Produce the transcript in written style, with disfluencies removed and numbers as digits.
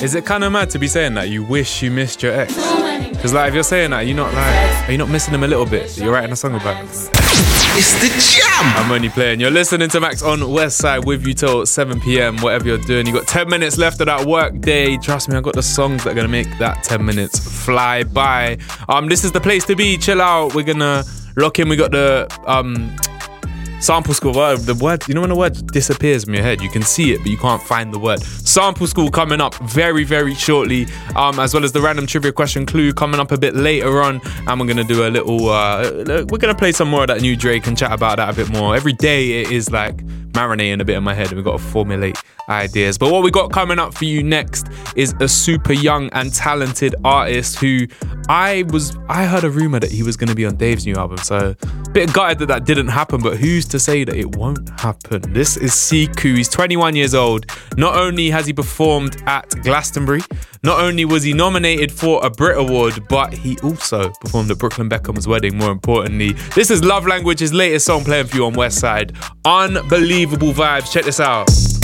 Is it kind of mad to be saying that you wish you missed your ex? Because like if you're saying that, are you not missing him a little bit? You're writing a song about it. It's the jam. I'm only playing. You're listening to Max on Westside with you till 7 p.m. Whatever you're doing, you got 10 minutes left of that work day. Trust me, I got the songs that are gonna make that 10 minutes fly by. This is the place to be. Chill out. We're gonna lock in. We got the sample school. The word, you know when the word disappears from your head, you can see it but you can't find the word. Sample school coming up very, very shortly, as well as the random trivia question clue coming up a bit later on, and we're gonna do a little we're gonna play some more of that new Drake and chat about that a bit more. Every day it is like marinating a bit in my head and we've got to formulate ideas. But what we got coming up for you next is a super young and talented artist who I heard a rumor that he was going to be on Dave's new album, so a bit gutted that didn't happen, but who's to say that it won't happen? This is Siku. He's 21 years old. Not only has he performed at Glastonbury, not only was he nominated for a Brit Award, but he also performed at Brooklyn Beckham's wedding, more importantly. This is Love Language, his latest song playing for you on Westside. Unbelievable vibes. Check this out.